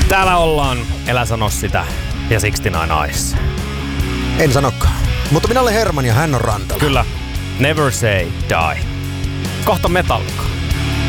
Täällä ollaan, elä sano sitä, ja 69 Eyes. En sanokaan. Mutta minä olen Herman ja hän on Rantala. Kyllä, Never Say Die. Kohta Metallica.